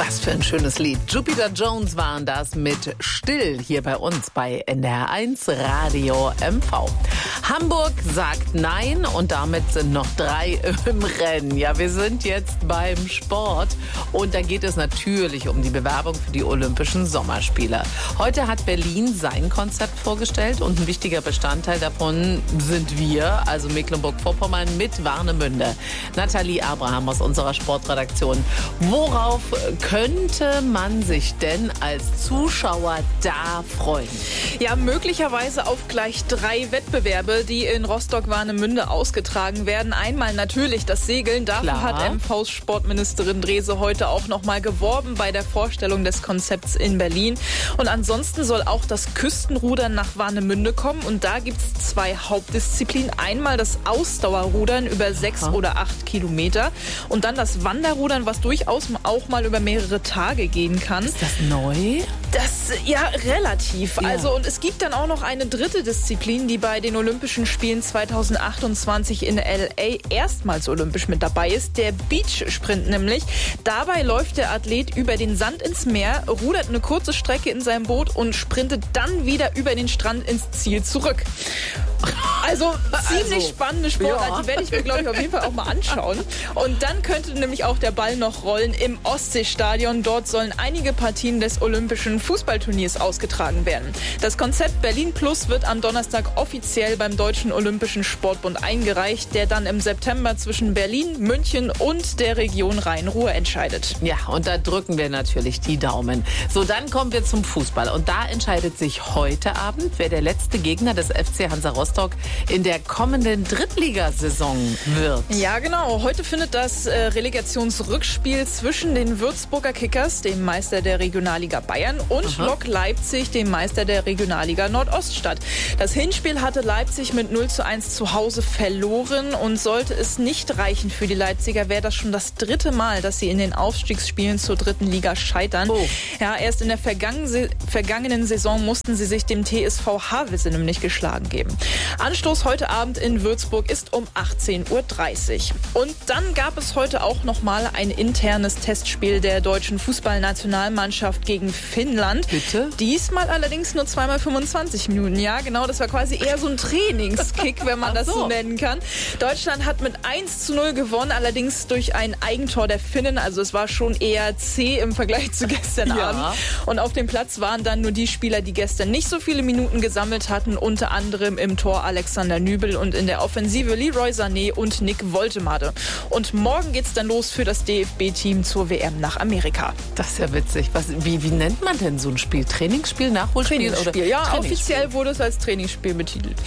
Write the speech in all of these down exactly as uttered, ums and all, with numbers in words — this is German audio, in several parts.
Was für ein schönes Lied. Jupiter Jones waren das mit Still hier bei uns bei N D R eins Radio M V. Hamburg sagt Nein und damit sind noch drei im Rennen. Ja, wir sind jetzt beim Sport und da geht es natürlich um die Bewerbung für die Olympischen Sommerspiele. Heute hat Berlin sein Konzept vorgestellt und ein wichtiger Bestandteil davon sind wir, also Mecklenburg-Vorpommern mit Warnemünde. Nathalie Abraham aus unserer Sportredaktion. Worauf könnte man sich denn als Zuschauer da freuen? Ja, möglicherweise auf gleich drei Wettbewerbe, die in Rostock-Warnemünde ausgetragen werden. Einmal natürlich das Segeln. Dafür Klar. hat M Vs Sportministerin Drese heute auch noch mal geworben bei der Vorstellung des Konzepts in Berlin. Und ansonsten soll auch das Küstenrudern nach Warnemünde kommen. Und da gibt es zwei Hauptdisziplinen. Einmal das Ausdauerrudern über sechs Aha. oder acht Kilometer. Und dann das Wanderrudern, was durchaus auch mal über mehrere Tage gehen kann. Ist das neu? Das, ja, relativ. Ja. Also, und es gibt dann auch noch eine dritte Disziplin, die bei den Olympischen Spielen zweitausendachtundzwanzig in L A erstmals olympisch mit dabei ist. Der Beachsprint nämlich. Dabei läuft der Athlet über den Sand ins Meer, rudert eine kurze Strecke in seinem Boot und sprintet dann wieder über den Strand ins Ziel zurück. Also ziemlich Also, spannende Sportart, ja. die werde ich mir, glaube ich, auf jeden Fall auch mal anschauen. Und dann könnte nämlich auch der Ball noch rollen im Ostseestadion. Dort sollen einige Partien des Olympischen Fußballturniers ausgetragen werden. Das Konzept Berlin Plus wird am Donnerstag offiziell beim Deutschen Olympischen Sportbund eingereicht, der dann im September zwischen Berlin, München und der Region Rhein-Ruhr entscheidet. Ja, und da drücken wir natürlich die Daumen. So, dann kommen wir zum Fußball. Und da entscheidet sich heute Abend, wer der letzte Gegner des F C Hansa Rostock in der kommenden Drittligasaison wird. Ja, genau. Heute findet das äh, Relegationsrückspiel zwischen den Würzburger Kickers, dem Meister der Regionalliga Bayern, und Aha. Lok Leipzig, dem Meister der Regionalliga Nordost statt. Das Hinspiel hatte Leipzig mit null zu eins zu Hause verloren und sollte es nicht reichen für die Leipziger, wäre das schon das dritte Mal, dass sie in den Aufstiegsspielen zur dritten Liga scheitern. Oh. Ja, erst in der vergangen- vergangenen Saison mussten sie sich dem T S V Havelse nämlich geschlagen geben. Anstoß heute Abend in Würzburg ist um achtzehn Uhr dreißig. Und dann gab es heute auch noch mal ein internes Testspiel der deutschen Fußballnationalmannschaft gegen Finnland. Bitte? Diesmal allerdings nur zweimal fünfundzwanzig Minuten. Ja, genau, das war quasi eher so ein Trainingskick, wenn man Ach das so. so nennen kann. Deutschland hat mit eins zu null gewonnen, allerdings durch ein Eigentor der Finnen. Also es war schon eher zäh im Vergleich zu gestern Ja. Abend. Und auf dem Platz waren dann nur die Spieler, die gestern nicht so viele Minuten gesammelt hatten, unter anderem im Tor Alexander Nübel und in der Offensive Leroy Sané und Nick Woltemade. Und morgen geht's dann los für das D F B-Team zur W M nach Amerika. Das ist ja witzig. Was, wie, wie nennt man denn so ein Spiel? Trainingsspiel, Nachholspiel? Trainingsspiel, oder? ja, Trainingsspiel. offiziell wurde es als Trainingsspiel betitelt.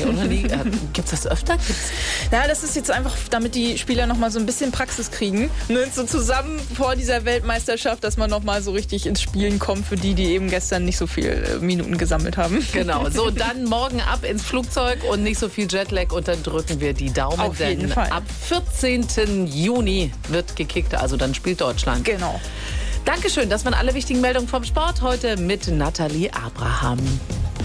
Gibt es das öfter? Gibt's? Ja, das ist jetzt einfach, damit die Spieler noch mal so ein bisschen Praxis kriegen. Ne? So zusammen vor dieser Weltmeisterschaft, dass man noch mal so richtig ins Spielen kommt für die, die eben gestern nicht so viele Minuten gesammelt haben. Genau, so dann morgen ab ins Flugzeug und nicht so viel Jetlag und dann drücken wir die Daumen. Auf jeden denn Fall. Ab vierzehnten Juni wird gekickt, also dann spielt Deutschland. Genau. Dankeschön, das waren alle wichtigen Meldungen vom Sport heute mit Nathalie Abraham.